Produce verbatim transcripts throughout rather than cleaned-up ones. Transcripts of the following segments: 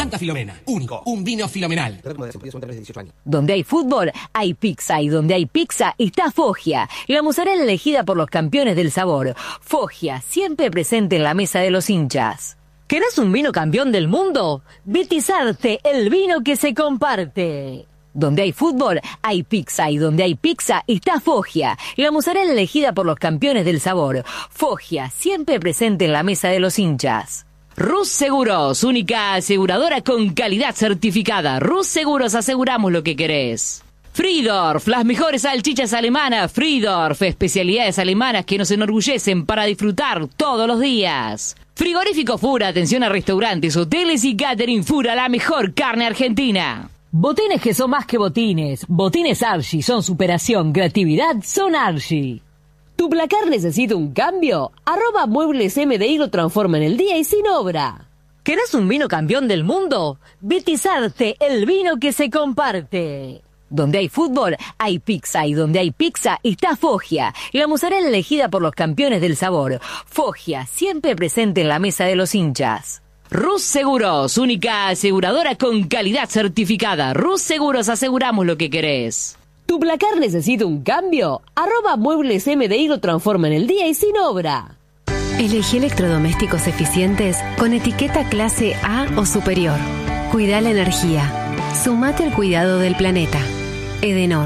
Santa Filomena. Único. Un vino filomenal. Donde hay fútbol, hay pizza. Y donde hay pizza, está Foggia. La mozzarella elegida por los campeones del sabor. Foggia, siempre presente en la mesa de los hinchas. ¿Querés un vino campeón del mundo? Betizarte, el vino que se comparte. Donde hay fútbol, hay pizza. Y donde hay pizza, está Foggia. La mozzarella elegida por los campeones del sabor. Foggia, siempre presente en la mesa de los hinchas. Rus Seguros, única aseguradora con calidad certificada. Rus Seguros, aseguramos lo que querés. Friedorf, las mejores salchichas alemanas. Friedorf, especialidades alemanas que nos enorgullecen para disfrutar todos los días. Frigorífico Fura, atención a restaurantes, hoteles y catering. Fura, la mejor carne argentina. Botines que son más que botines. Botines Archie son superación, creatividad, son Archie. ¿Tu placar necesita un cambio? Arroba Muebles M D I lo transforma en el día y sin obra. ¿Querés un vino campeón del mundo? Betizarte, el vino que se comparte. Donde hay fútbol, hay pizza. Y donde hay pizza, está Foggia. La mozzarella elegida por los campeones del sabor. Foggia, siempre presente en la mesa de los hinchas. Rus Seguros, única aseguradora con calidad certificada. Rus Seguros, aseguramos lo que querés. ¿Tu placar necesita un cambio? Arroba Muebles M D I lo transforma en el día y sin obra. Elegí electrodomésticos eficientes con etiqueta clase A o superior. Cuida la energía. Sumate al cuidado del planeta. Edenor.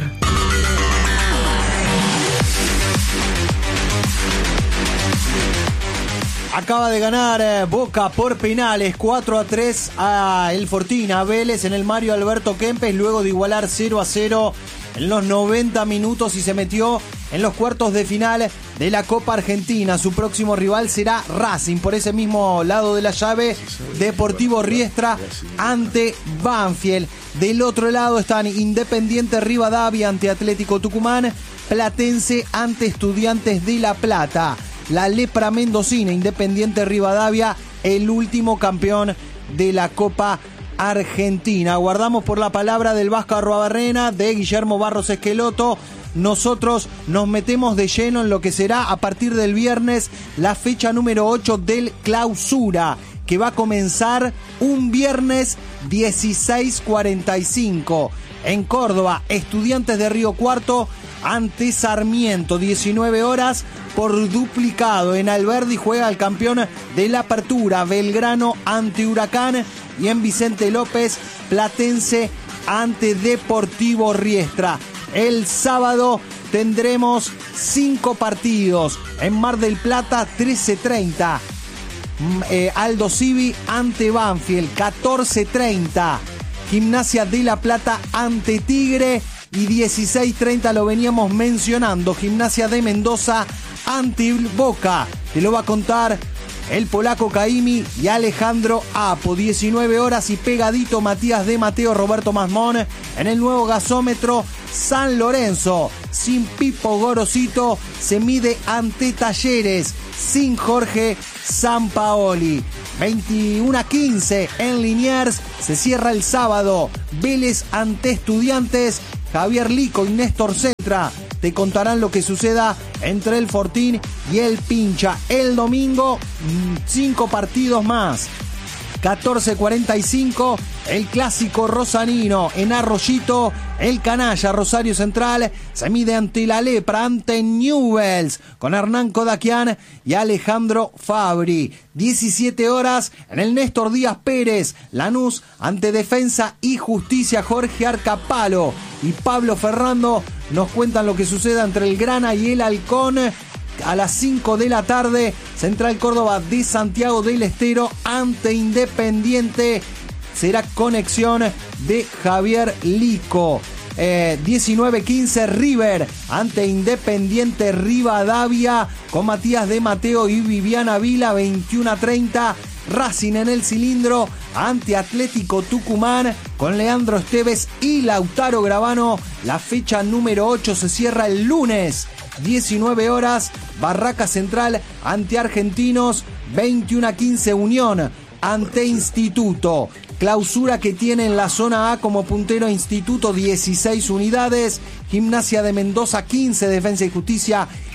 Acaba de ganar eh, Boca por penales cuatro a tres a el Fortín, a Vélez en el Mario Alberto Kempes, luego de igualar cero a cero en los noventa minutos y se metió en los cuartos de final de la Copa Argentina. Su próximo rival será Racing, por ese mismo lado de la llave, Deportivo Riestra ante Banfield. Del otro lado están Independiente Rivadavia ante Atlético Tucumán, Platense ante Estudiantes de La Plata. La lepra mendocina, Independiente Rivadavia, el último campeón de la Copa Argentina. Aguardamos por la palabra del Vasco Arruabarrena, de Guillermo Barros Esqueloto. Nosotros nos metemos de lleno en lo que será a partir del viernes la fecha número ocho del Clausura, que va a comenzar un viernes dieciséis cuarenta y cinco en Córdoba. Estudiantes de Río Cuarto ante Sarmiento, diecinueve horas por duplicado. En Alberdi juega el campeón de la Apertura, Belgrano ante Huracán, y en Vicente López, Platense ante Deportivo Riestra. El sábado tendremos cinco partidos. En Mar del Plata, trece treinta. Eh, Aldo Civi ante Banfield, catorce treinta. Gimnasia de La Plata ante Tigre. Y dieciséis treinta lo veníamos mencionando, Gimnasia de Mendoza ante Boca. Te lo va a contar el polaco Caimi y Alejandro Apo. diecinueve horas y pegadito Matías de Mateo, Roberto Masmón en el nuevo gasómetro. San Lorenzo, sin Pipo Gorosito, se mide ante Talleres, sin Jorge Sampaoli. veintiuno a quince en Liniers, se cierra el sábado. Vélez ante Estudiantes. Javier Lico y Néstor Centra te contarán lo que suceda entre el Fortín y el Pincha. El domingo, cinco partidos más. catorce cuarenta y cinco, el clásico rosanino en Arroyito. El canalla Rosario Central se mide ante la lepra, ante Newells, con Hernán Kodakian y Alejandro Fabri. diecisiete horas en el Néstor Díaz Pérez, Lanús ante Defensa y Justicia. Jorge Arcapalo y Pablo Ferrando nos cuentan lo que suceda entre el Grana y el Halcón. A las cinco de la tarde, Central Córdoba de Santiago del Estero ante Independiente. Será conexión de Javier Lico. Eh, diecinueve quince River ante Independiente Rivadavia con Matías de Mateo y Viviana Vila. veintiuno a treinta Racing en el cilindro ante Atlético Tucumán con Leandro Esteves y Lautaro Gravano. La fecha número ocho se cierra el lunes, diecinueve horas. Barraca Central ante Argentinos. veintiuno a quince Unión ante Instituto. Clausura que tiene en la zona A como puntero Instituto, dieciséis unidades. Gimnasia de Mendoza, quince. Defensa y Justicia,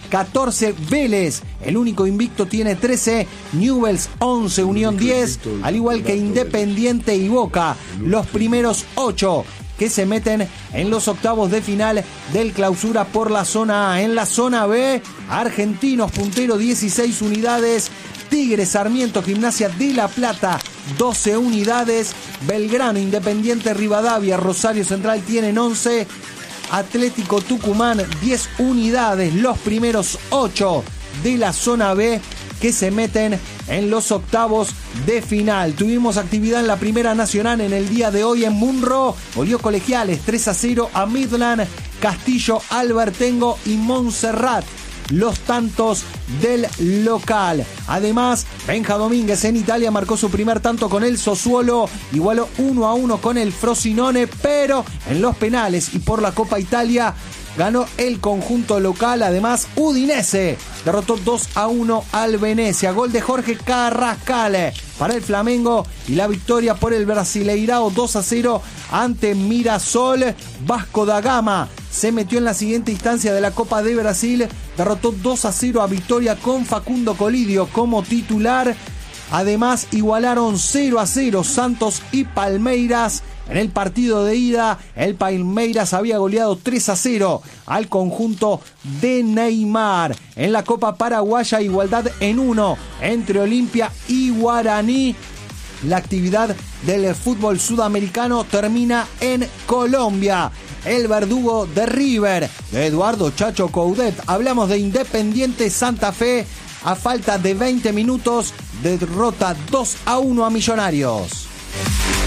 catorce Vélez, el único invicto tiene trece, Newell's once, Unión diez, al igual que Independiente y Boca, los primeros ocho que se meten en los octavos de final del Clausura por la zona A. En la zona B, Argentinos puntero dieciséis unidades, Tigres, Sarmiento, Gimnasia de La Plata doce unidades, Belgrano, Independiente, Rivadavia, Rosario Central tienen once, Atlético Tucumán diez unidades, los primeros ocho de la zona B que se meten en los octavos de final. Tuvimos actividad en la Primera Nacional en el día de hoy en Munro. Volvió Colegiales tres a cero a Midland, Castillo, Albertengo y Montserrat los tantos del local. Además, Benja Domínguez en Italia marcó su primer tanto con el Sassuolo, igualó uno a uno con el Frosinone, pero en los penales y por la Copa Italia ganó el conjunto local. Además, Udinese derrotó dos a uno al Venecia. Gol de Jorge Carrascal para el Flamengo y la victoria por el Brasileirao dos a cero ante Mirassol. Vasco da Gama se metió en la siguiente instancia de la Copa de Brasil. Derrotó dos a cero a Vitória con Facundo Colidio como titular. Además, igualaron cero a cero Santos y Palmeiras. En el partido de ida, el Palmeiras había goleado tres a cero al conjunto de Neymar. En la Copa Paraguaya, igualdad en uno entre Olimpia y Guaraní. La actividad del fútbol sudamericano termina en Colombia. El verdugo de River, Eduardo Chacho Coudet. Hablamos de Independiente Santa Fe. A falta de veinte minutos, derrota dos a uno a Millonarios.